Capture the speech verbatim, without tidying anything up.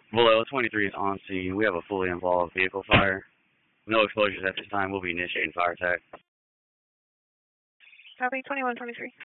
Vallejo twenty-three is on scene. We have a fully involved vehicle fire. No exposures at this time. We'll be initiating fire attack. Copy twenty-one twenty-three.